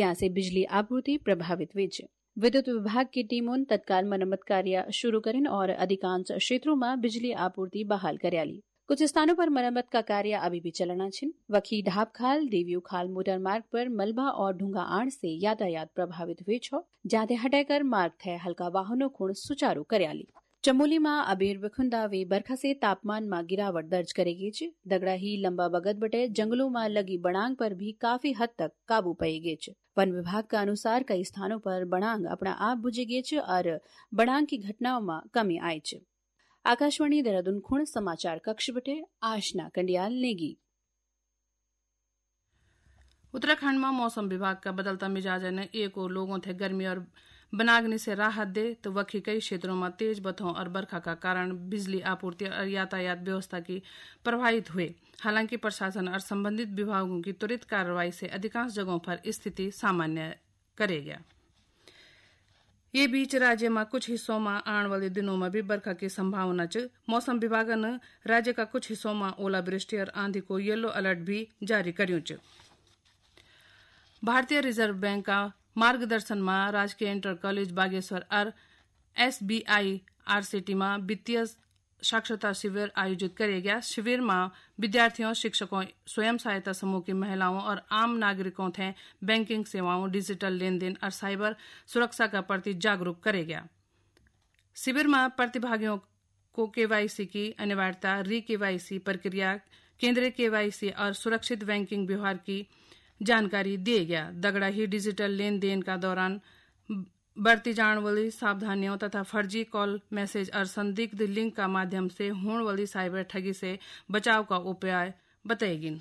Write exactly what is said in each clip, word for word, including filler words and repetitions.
जहाँ से बिजली आपूर्ति प्रभावित हुई है। विद्युत विभाग की टीमों तत्काल मरम्मत कार्य शुरू करें और अधिकांश क्षेत्रों में बिजली आपूर्ति बहाल करियाली। कुछ स्थानों पर मरम्मत का कार्य अभी भी चलना छिन। वखी ढाबखाल देवियू खाल मोटर मार्ग पर मलबा और ढूंगा आण से यातायात प्रभावित हुए छो, जाते हटाकर मार्ग थे हल्का वाहनों खुण सुचारू करियाली। चमोली में अबेर विखुंदा वे बरखा से तापमान में गिरावट दर्ज करेगी छ। दगड़ा ही लंबा बगत बटे जंगलों में लगी बनांग पर भी काफी हद तक काबू पाएगी छ। वन विभाग के अनुसार कई स्थानों पर बनांग अपना आप बुझेगी छ और बनांग की घटनाओं में कमी आई छ। आकाशवाणी देहरादून खुण समाचार कक्ष बटे आशना कंडियाल नेगी। उत्तराखंड में मौसम विभाग का बदलता मिजाज ने एक और लोगों थे गर्मी और बनागनी से राहत दे तो वही कई क्षेत्रों में तेज बथों और बरखा का कारण बिजली आपूर्ति और यातायात व्यवस्था की प्रभावित हुए। हालांकि प्रशासन और संबंधित विभागों की त्वरित कार्रवाई से अधिकांश जगहों पर स्थिति सामान्य करेगा। ये बीच राज्य में कुछ हिस्सों में आने वाले दिनों में भी बरखा की संभावना च। मौसम विभाग ने राज्य का कुछ हिस्सों में ओलावृष्टि और आंधी को येलो अलर्ट भी जारी कर्यो च। भारतीय रिजर्व बैंक का मार्गदर्शन में राजकीय इंटर कॉलेज बागेश्वर और एसबीआई आरसीटी में वित्तीय साक्षरता शिविर आयोजित करेगा। शिविर में विद्यार्थियों, शिक्षकों, स्वयं सहायता समूह की महिलाओं और आम नागरिकों थे बैंकिंग सेवाओं, डिजिटल लेन देन और साइबर सुरक्षा का प्रति जागरूक करेगा। शिविर में प्रतिभागियों को केवाईसी की अनिवार्यता, री केवाईसी प्रक्रिया, केंद्रीय केवाईसी और सुरक्षित बैंकिंग व्यवहार की जानकारी दिए गया। दगड़ा ही डिजिटल लेन देन का दौरान बरती जाने वाली सावधानियों तथा फर्जी कॉल, मैसेज और संदिग्ध लिंक का माध्यम से होने वाली साइबर ठगी से बचाव का उपाय बताएगी।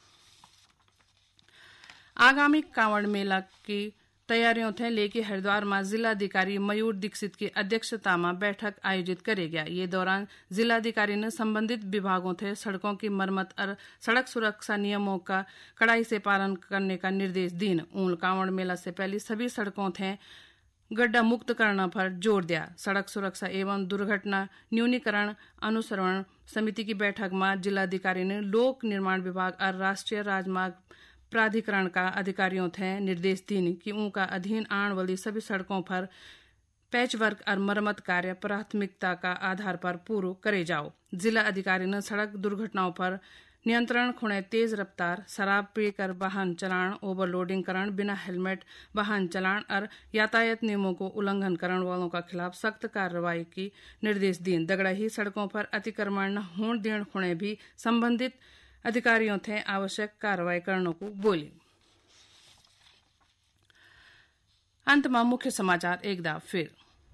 आगामी कांवड़ मेला की तैयारियों थे लेके हरिद्वार में जिलाधिकारी मयूर दीक्षित की अध्यक्षता में बैठक आयोजित करेगा। ये दौरान जिलाधिकारी ने संबंधित विभागों थे सड़कों की मरम्मत और सड़क सुरक्षा नियमों का कड़ाई से पालन करने का निर्देश दीन। ऊन कांवड़ मेला से पहले सभी सड़कों थे गड्ढा मुक्त करने पर जोर दिया। सड़क सुरक्षा एवं दुर्घटना न्यूनीकरण अनुसरण समिति की बैठक में जिलाधिकारी ने लोक निर्माण विभाग और राष्ट्रीय राजमार्ग प्राधिकरण का अधिकारियों थे निर्देश दीन कि उनका अधीन आने वाली सभी सड़कों पर पैच वर्क और मरम्मत कार्य प्राथमिकता का आधार पर पूरा करे जाओ। जिला अधिकारी ने सड़क दुर्घटनाओं पर नियंत्रण खुणे तेज रफ्तार, शराब पीकर वाहन चलान, ओवरलोडिंग करण, बिना हेलमेट वाहन चलान और यातायात नियमों को उल्लंघन करने वालों का खिलाफ सख्त कार्रवाई की निर्देश दीन। दगड़ा ही सड़कों पर अतिक्रमण न होने देने खुणे भी संबंधित अधिकारियों थे आवश्यक कार्रवाई करने को बोली। अंत में मुख्य समाचार एक दाव फिर।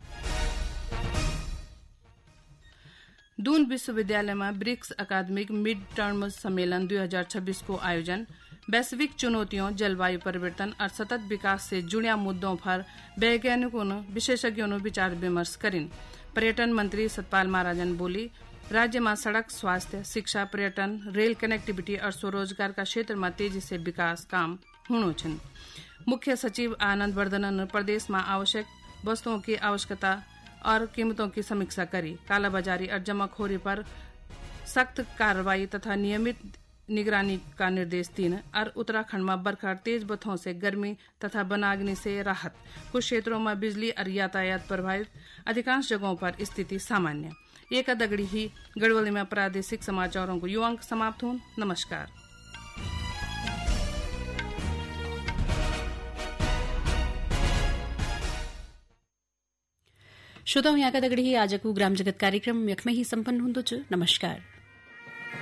दून विश्वविद्यालय में ब्रिक्स अकादमिक मिड टर्म सम्मेलन दो हज़ार छब्बीस को आयोजन। वैश्विक चुनौतियों, जलवायु परिवर्तन और सतत विकास से जुड़िया मुद्दों पर वैज्ञानिकों ने विशेषज्ञों ने विचार विमर्श करें। पर्यटन मंत्री सतपाल महाराजन बोली, राज्य में सड़क, स्वास्थ्य, शिक्षा, पर्यटन, रेल कनेक्टिविटी और स्वरोजगार का क्षेत्र में तेजी से विकास काम होनो छन। मुख्य सचिव आनंद वर्धन ने प्रदेश में आवश्यक वस्तुओं की आवश्यकता और कीमतों की समीक्षा करी। कालाबाजारी और जमाखोरी पर सख्त कार्रवाई तथा नियमित निगरानी का निर्देश दीन। और उत्तराखंड में बरखा तेज बथों से गर्मी तथा बनाग्नि से राहत। कुछ क्षेत्रों में बिजली और यातायात प्रभावित, अधिकांश जगहों पर स्थिति सामान्य। एक दगड़ी ही गढ़वाली में प्रादेशिक समाचारों को युवा अंक समाप्त हों। नमस्कार। श्रोताओं, यहाँ का दगड़ी ही आज को ग्राम जगत कार्यक्रम यख में ही संपन्न हुंदो छ। नमस्कार।